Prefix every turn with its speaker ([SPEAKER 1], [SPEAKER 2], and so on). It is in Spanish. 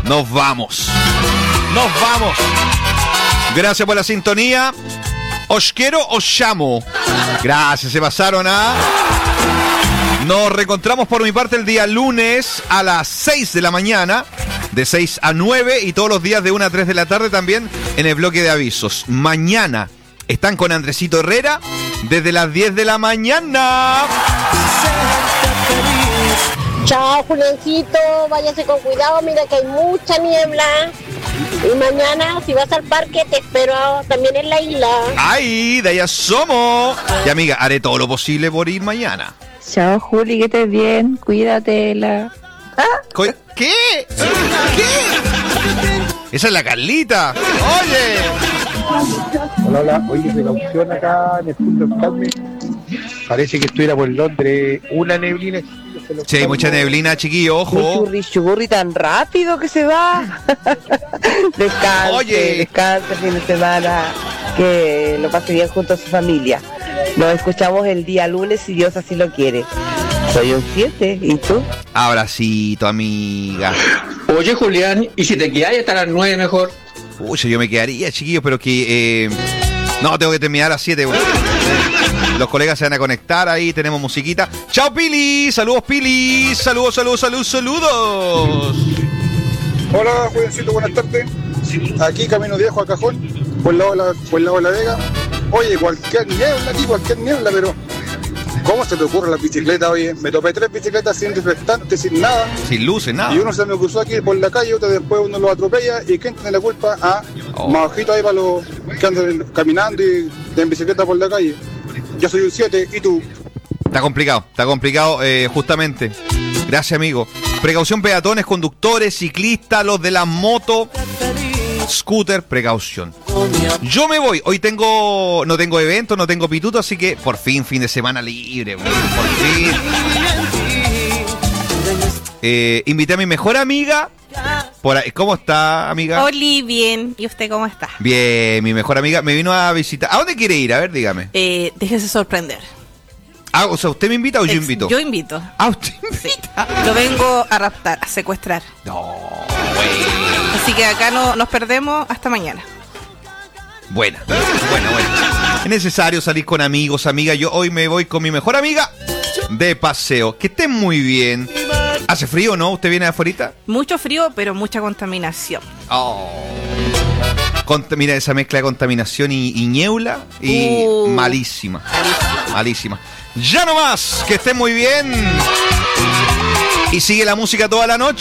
[SPEAKER 1] Nos vamos. Nos vamos. Gracias por la sintonía. Os quiero, os llamo. Gracias, se pasaron a... Nos reencontramos por mi parte el día lunes a las 6 de la mañana, de 6 a 9, y todos los días de 1 a 3 de la tarde también en el bloque de avisos. Mañana están con Andresito Herrera desde las 10 de la mañana.
[SPEAKER 2] Chao, Juliancito, váyase con cuidado, mira que hay mucha niebla. Y mañana, si vas al parque, te espero también en la isla.
[SPEAKER 1] ¡Ay, de allá somos! Y amiga, haré todo lo posible por ir mañana.
[SPEAKER 3] Chao, Juli, que estés bien, cuídatela.
[SPEAKER 1] ¿Qué? ¿Qué? Esa es la Carlita. Oye.
[SPEAKER 4] Hola, oye, precaución acá en el punto del Carmen. Parece que estuviera por Londres una neblina.
[SPEAKER 1] Sí, hay mucha neblina, chiquillo, ojo.
[SPEAKER 3] Churri tan rápido que se va. Descanse,
[SPEAKER 1] Oye.
[SPEAKER 3] descanse el fin de semana, que lo pase bien junto a su familia. Nos escuchamos el día lunes si Dios así lo quiere. Soy un 7, ¿y tú?
[SPEAKER 1] Abracito, amiga.
[SPEAKER 5] Oye, Julián, ¿y si te quedas hasta las 9 mejor?
[SPEAKER 1] Uy, yo me quedaría, chiquillos, pero que... No, tengo que terminar a las 7. Los colegas se van a conectar ahí, tenemos musiquita. ¡Chao, Pili! ¡Saludos, Pili! ¡Saludos!
[SPEAKER 4] Hola, jovencito, buenas tardes. Aquí Camino Viejo a Cajón, por el lado de la Vega. Oye, cualquier niebla, pero ¿cómo se te ocurre la bicicleta? Oye, me topé 3 bicicletas sin reflectantes, sin nada.
[SPEAKER 1] Sin luces, nada.
[SPEAKER 4] Y uno se me cruzó aquí por la calle, otro después uno lo atropella. ¿Y quién tiene la culpa? Más bajito ahí para los que andan caminando y en bicicleta por la calle. Yo soy un 7, ¿y tú?
[SPEAKER 1] Está complicado, justamente. Gracias, amigo. Precaución, peatones, conductores, ciclistas, los de la moto, scooter, precaución. Yo me voy. Hoy no tengo evento, no tengo pituto, así que por fin de semana libre. Por fin. Invité a mi mejor amiga. ¿Cómo está, amiga?
[SPEAKER 6] Oli, bien. ¿Y usted cómo está?
[SPEAKER 1] Bien, mi mejor amiga me vino a visitar. ¿A dónde quiere ir? A ver, dígame.
[SPEAKER 6] Déjese sorprender.
[SPEAKER 1] O sea, ¿usted me invita o yo invito?
[SPEAKER 6] Yo invito.
[SPEAKER 1] ¿Usted invita?
[SPEAKER 6] Sí. Lo vengo a raptar, a secuestrar.
[SPEAKER 1] No, güey.
[SPEAKER 6] Así que acá no nos perdemos hasta mañana.
[SPEAKER 1] Buena. Es necesario salir con amigos, amiga. Yo hoy me voy con mi mejor amiga de paseo. Que estén muy bien. ¿Hace frío, no? ¿Usted viene de afuera?
[SPEAKER 6] Mucho frío, pero mucha contaminación.
[SPEAKER 1] Mira esa mezcla de contaminación y niebla. Y malísima. Ya no más. Que estén muy bien. Y sigue la música toda la noche.